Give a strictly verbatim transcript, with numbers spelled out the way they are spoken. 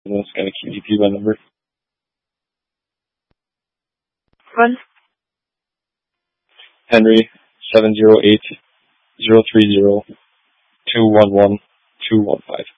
this kind of keep you my number. One. Henry, seven zero eight, zero three zero, two one one, two one five.